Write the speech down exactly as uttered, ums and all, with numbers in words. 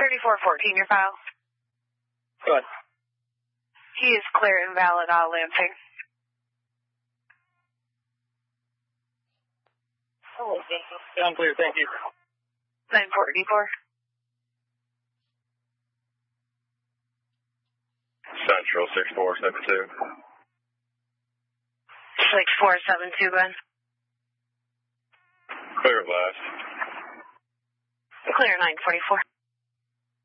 thirty-four fourteen, your file. Go ahead. He is clear and valid out of Lansing. Oh, I'm clear, thank you. nine forty-four. Central six four seven two. six four seven two, Ben. Clear at last. Clear nine forty-four.